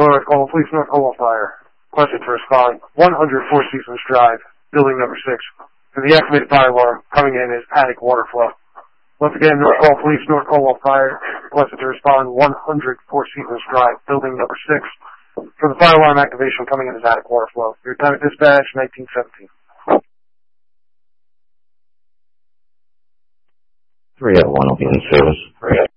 North Cornwall Police, North Cornwall Fire. Requested to respond 100 Four Seasons Drive, building number 6. For the activated fire alarm coming in is attic water flow. Once again, North Cornwall Police, North Cornwall Fire. Requested to respond 100 Four Seasons Drive, building number 6. For the fire alarm activation coming in is attic water flow. Your time at dispatch, 1917. 301 will be in service.